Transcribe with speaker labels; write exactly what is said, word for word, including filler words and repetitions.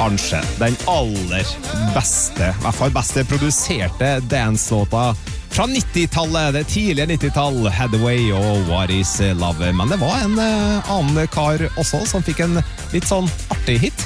Speaker 1: kanskje den aller beste, i hvert fall beste produserte dance-låta fra nittitallet, det tidlige nittitallet, Hathaway og What Is Love. Men det var en uh, annen kar også som fikk en litt sånn artig hit.